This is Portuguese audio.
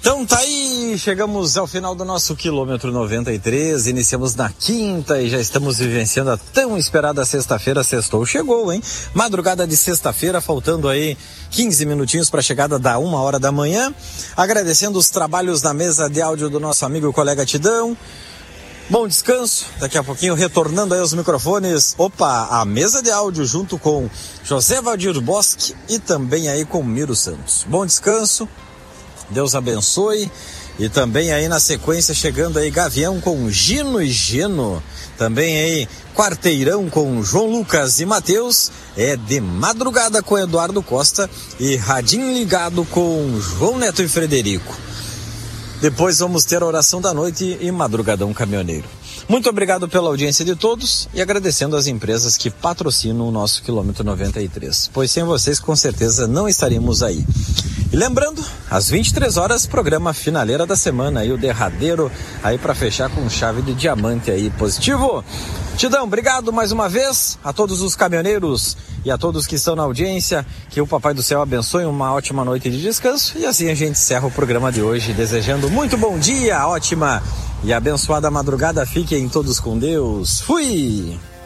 Então tá aí, chegamos ao final do nosso quilômetro 93, iniciamos na quinta e já estamos vivenciando a tão esperada sexta-feira. Sextou, chegou, hein? Madrugada de sexta-feira, faltando aí 15 minutinhos para a chegada da 1h da manhã. Agradecendo os trabalhos na mesa de áudio do nosso amigo e colega Tidão. Bom descanso, daqui a pouquinho retornando aí aos microfones, a mesa de áudio junto com José Valdir Bosque e também aí com Miro Santos. Bom descanso, Deus abençoe. E também aí na sequência chegando aí Gavião com Gino e Geno, também aí Quarteirão com João Lucas e Matheus, de madrugada com Eduardo Costa e Radinho ligado com João Neto e Frederico. Depois vamos ter a oração da noite e madrugadão caminhoneiro. Muito obrigado pela audiência de todos e agradecendo as empresas que patrocinam o nosso quilômetro 93, pois sem vocês com certeza não estaríamos aí. E lembrando, às 23 horas, programa Finaleira da Semana, aí o derradeiro aí para fechar com chave de diamante aí positivo. Tidão, obrigado mais uma vez a todos os caminhoneiros e a todos que estão na audiência, que o Papai do Céu abençoe, uma ótima noite de descanso e assim a gente encerra o programa de hoje desejando muito bom dia, ótima e abençoada madrugada, fiquem todos com Deus, fui!